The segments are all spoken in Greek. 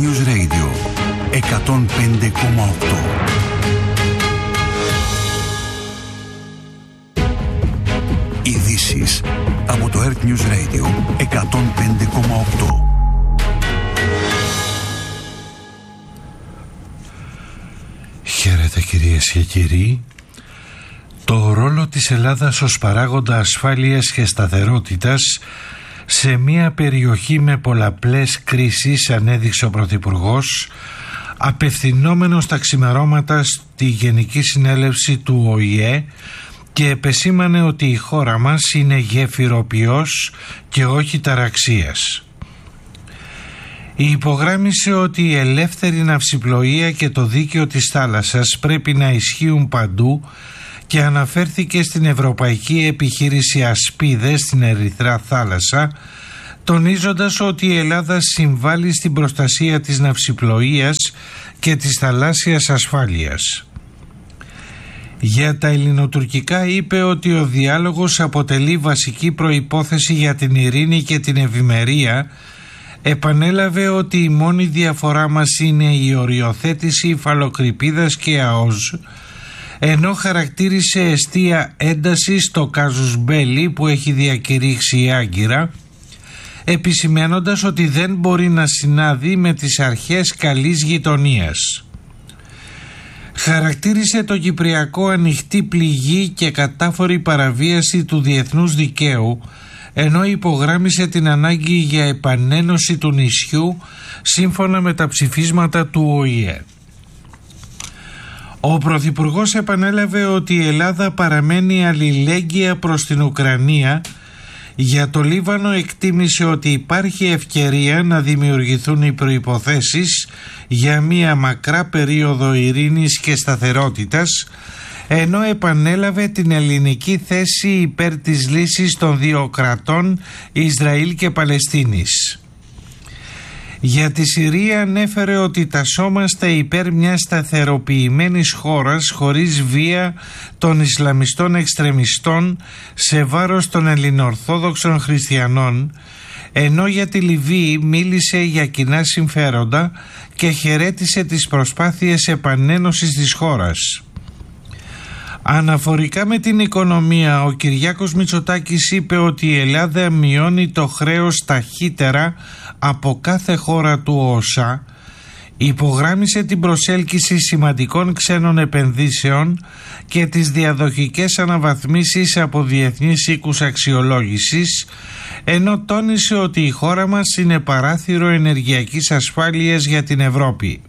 News Radio 105,8. Ειδήσεις από το Earth News Radio 105,8. Χαίρετε κυρίες και κύριοι. Το ρόλο της Ελλάδας ως παράγοντα ασφάλειας και σταθερότητας σε μια περιοχή με πολλαπλές κρίσεις ανέδειξε ο Πρωθυπουργός, απευθυνόμενος τα ξημερώματα στη Γενική Συνέλευση του ΟΗΕ, και επεσήμανε ότι η χώρα μας είναι γέφυροποιός και όχι ταραξίας. Υπογράμμισε ότι η ελεύθερη ναυσιπλοεία και το δίκαιο της θάλασσας πρέπει να ισχύουν παντού και αναφέρθηκε στην Ευρωπαϊκή Επιχείρηση Ασπίδες στην Ερυθρά Θάλασσα, τονίζοντας ότι η Ελλάδα συμβάλλει στην προστασία της ναυσιπλοείας και της θαλάσσιας ασφάλειας. Για τα ελληνοτουρκικά είπε ότι ο διάλογος αποτελεί βασική προϋπόθεση για την ειρήνη και την ευημερία. Επανέλαβε ότι η μόνη διαφορά μας είναι η οριοθέτηση υφαλοκρηπίδας και ΑΟΣ, ενώ χαρακτήρισε εστία ένταση στο κάζους μπέλι που έχει διακηρύξει η Άγκυρα, επισημαίνοντας ότι δεν μπορεί να συνάδει με τις αρχές καλής γειτονίας. Χαρακτήρισε το Κυπριακό ανοιχτή πληγή και κατάφορη παραβίαση του διεθνούς δικαίου, ενώ υπογράμμισε την ανάγκη για επανένωση του νησιού σύμφωνα με τα ψηφίσματα του ΟΗΕ. Ο Πρωθυπουργός επανέλαβε ότι η Ελλάδα παραμένει αλληλέγγυα προς την Ουκρανία. Για το Λίβανο εκτίμησε ότι υπάρχει ευκαιρία να δημιουργηθούν οι προϋποθέσεις για μια μακρά περίοδο ειρήνης και σταθερότητας, ενώ επανέλαβε την ελληνική θέση υπέρ της λύσης των δύο κρατών Ισραήλ και Παλαιστίνης. Για τη Συρία ανέφερε ότι τασσόμαστε υπέρ μιας σταθεροποιημένης χώρας χωρίς βία των Ισλαμιστών εξτρεμιστών σε βάρος των ελληνοορθόδοξων χριστιανών, ενώ για τη Λιβύη μίλησε για κοινά συμφέροντα και χαιρέτησε τις προσπάθειες επανένωσης της χώρας. Αναφορικά με την οικονομία, ο Κυριάκος Μητσοτάκης είπε ότι η Ελλάδα μειώνει το χρέος ταχύτερα από κάθε χώρα του ΟΣΑ, υπογράμμισε την προσέλκυση σημαντικών ξένων επενδύσεων και τις διαδοχικές αναβαθμίσεις από διεθνείς οίκους αξιολόγησης, ενώ τόνισε ότι η χώρα μας είναι παράθυρο ενεργειακής ασφάλειας για την Ευρώπη.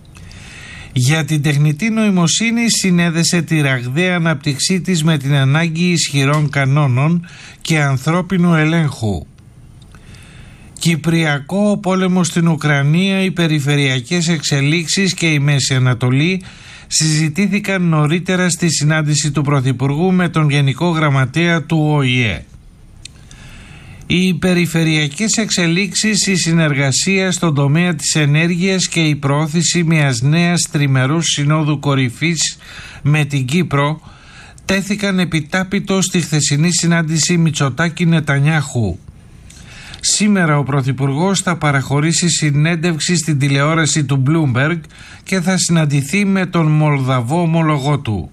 Για την τεχνητή νοημοσύνη συνέδεσε τη ραγδαία ανάπτυξή της με την ανάγκη ισχυρών κανόνων και ανθρώπινου ελέγχου. Κυπριακό, ο πόλεμος στην Ουκρανία, οι περιφερειακές εξελίξεις και η Μέση Ανατολή συζητήθηκαν νωρίτερα στη συνάντηση του Πρωθυπουργού με τον Γενικό Γραμματέα του ΟΗΕ. Οι περιφερειακές εξελίξεις, η συνεργασία στον τομέα της ενέργειας και η προώθηση μιας νέας τριμερούς συνόδου κορυφής με την Κύπρο τέθηκαν επιτάπητο στη χθεσινή συνάντηση Μητσοτάκη-Νετανιάχου. Σήμερα ο Πρωθυπουργός θα παραχωρήσει συνέντευξη στην τηλεόραση του Bloomberg και θα συναντηθεί με τον Μολδαβό ομολογό του.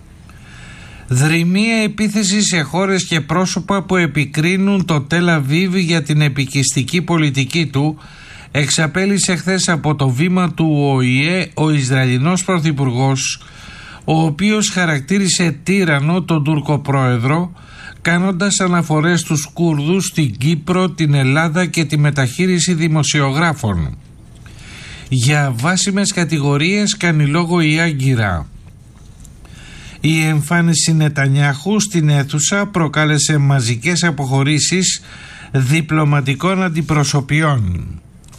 Δρυμία επίθεση σε χώρες και πρόσωπα που επικρίνουν το Τελ Αβίβ για την επικιστική πολιτική του, εξαπέλυσε χθες από το βήμα του ΟΗΕ ο Ισραηλινός Πρωθυπουργός, ο οποίος χαρακτήρισε τύραννο τον Τούρκο πρόεδρο, κάνοντας αναφορές στους Κούρδους, την Κύπρο, την Ελλάδα και τη μεταχείριση δημοσιογράφων. Για βάσιμες κατηγορίες κάνει λόγο η Άγκυρα. Η εμφάνιση Νετανιάχου στην αίθουσα προκάλεσε μαζικές αποχωρήσεις διπλωματικών αντιπροσωπιών.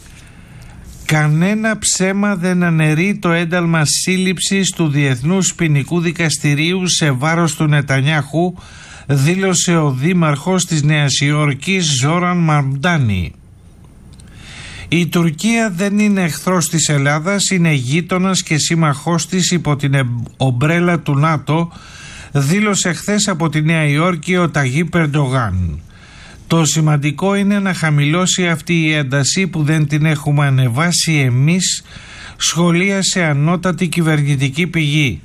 Κανένα ψέμα δεν αναιρεί το ένταλμα σύλληψης του Διεθνούς Ποινικού Δικαστηρίου σε βάρος του Νετανιάχου, δήλωσε ο δήμαρχος της Νέας Υόρκης Ζόραν Μαρντάνι. Η Τουρκία δεν είναι εχθρός της Ελλάδας, είναι γείτονας και σύμμαχός της υπό την ομπρέλα του ΝΑΤΟ, δήλωσε χθες από τη Νέα Υόρκη ο Ταγίπ Ερντογάν. Το σημαντικό είναι να χαμηλώσει αυτή η ένταση που δεν την έχουμε ανεβάσει εμείς, σχολίασε ανώτατη κυβερνητική πηγή.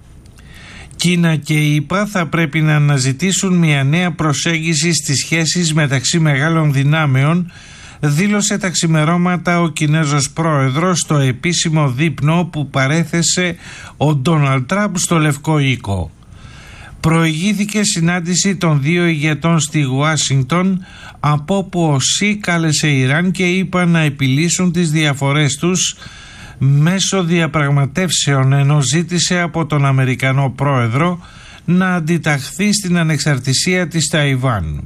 Κίνα και ΗΠΑ θα πρέπει να αναζητήσουν μια νέα προσέγγιση στις σχέσεις μεταξύ μεγάλων δυνάμεων, δήλωσε τα ξημερώματα ο Κινέζος πρόεδρος στο επίσημο δείπνο που παρέθεσε ο Ντόναλντ Τραμπ στο Λευκό Οίκο. Προηγήθηκε συνάντηση των δύο ηγετών στη Ουάσιγκτον, από όπου ο Σι κάλεσε Ιράν και ΗΠΑ να επιλύσουν τις διαφορές τους μέσω διαπραγματεύσεων, ενώ ζήτησε από τον Αμερικανό πρόεδρο να αντιταχθεί στην ανεξαρτησία της Ταϊβάν.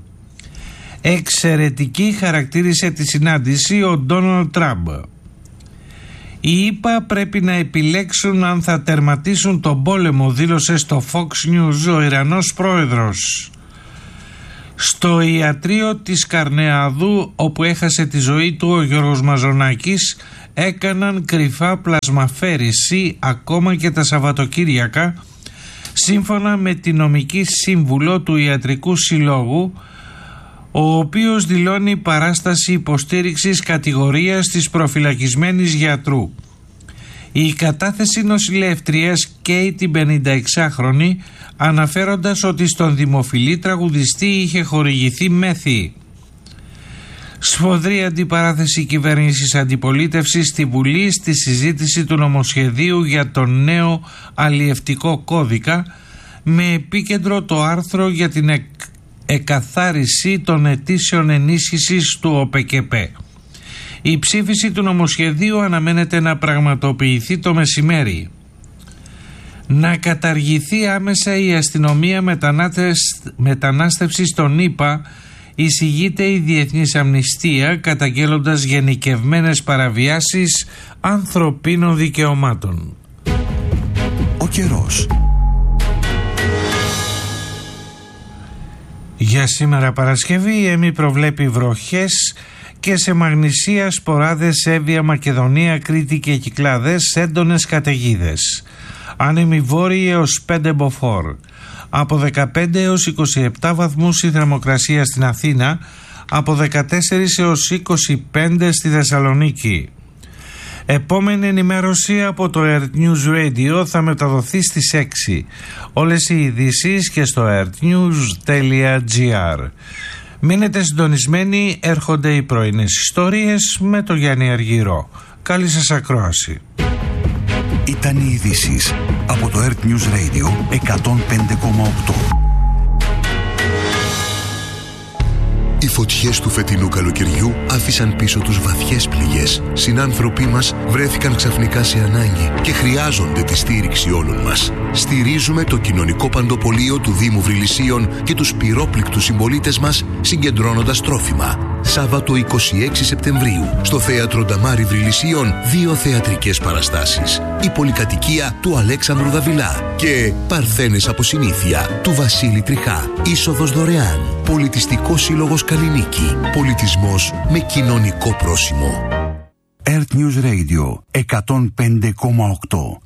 Εξαιρετική χαρακτήρισε τη συνάντηση ο Ντόναλντ Τραμπ. Οι ΗΠΑ πρέπει να επιλέξουν αν θα τερματίσουν τον πόλεμο, δήλωσε στο Fox News ο Ιρανός πρόεδρος. Στο ιατρείο της Καρνεαδού, όπου έχασε τη ζωή του ο Γιώργος Μαζονάκης, έκαναν κρυφά πλασμαφέρηση ακόμα και τα Σαββατοκύριακα, σύμφωνα με τη νομική σύμβουλο του Ιατρικού Συλλόγου, ο οποίος δηλώνει παράσταση υποστήριξης κατηγορίας της προφυλακισμένης γιατρού. Η κατάθεση νοσηλεύτριας καίει την 56χρονη, αναφέροντας ότι στον δημοφιλή τραγουδιστή είχε χορηγηθεί μέθη. Σφοδρή αντιπαράθεση κυβέρνησης αντιπολίτευσης στη Βουλή στη συζήτηση του νομοσχεδίου για τον νέο αλλιευτικό κώδικα, με επίκεντρο το άρθρο για την εκαθάριση των αιτήσεων ενίσχυσης του ΟΠΕΚΕΠ. Η ψήφιση του νομοσχεδίου αναμένεται να πραγματοποιηθεί το μεσημέρι. Να καταργηθεί άμεσα η αστυνομία μετανάστευσης στον ΗΠΑ, εισηγείται η Διεθνής Αμνηστία, καταγγέλλοντας γενικευμένες παραβιάσεις ανθρωπίνων δικαιωμάτων. Ο καιρός. Για σήμερα Παρασκευή η ΕΜΗ προβλέπει βροχές και σε Μαγνησία, Σποράδες, Εύβοια, Μακεδονία, Κρήτη και Κυκλάδες έντονες καταιγίδες. Άνεμοι βόρειοι έως 5 μποφόρ. Από 15 έως 27 βαθμούς η θερμοκρασία στην Αθήνα, από 14 έως 25 στη Θεσσαλονίκη. Επόμενη ενημέρωση από το Earth News Radio θα μεταδοθεί στις 6. Όλες οι ειδήσεις και στο earthnews.gr. Μείνετε συντονισμένοι, έρχονται οι πρωινές ιστορίες με το Γιάννη Αργυρό. Καλή σας ακρόαση. Ήταν οι ειδήσεις από το Earth News Radio 105,8. Οι φωτιές του φετινού καλοκαιριού άφησαν πίσω τους βαθιές πληγές. Συνάνθρωποι μας βρέθηκαν ξαφνικά σε ανάγκη και χρειάζονται τη στήριξη όλων μας. Στηρίζουμε το κοινωνικό παντοπολείο του Δήμου Βρυλισσίων και τους πυρόπληκτους συμπολίτες μας, συγκεντρώνοντας τρόφιμα. Σάββατο 26 Σεπτεμβρίου στο Θέατρο Νταμάρι Βρυλισσίων 2 θεατρικές παραστάσεις. Η πολυκατοικία του Αλέξανδρου Δαβιλά και Παρθένες από συνήθεια του Βασίλη Τριχά. Είσοδος δωρεάν. Πολιτιστικός Σύλλογος Καλλινίκη. Πολιτισμός με κοινωνικό πρόσημο. Earth News Radio 105,8.